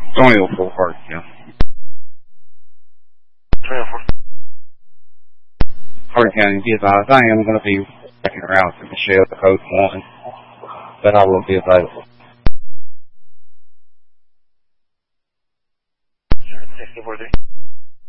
2004 Hart County. 2004. Hart County, be advised, I am going to be checking around to Michelle, the code 1, but I will be available. 1643.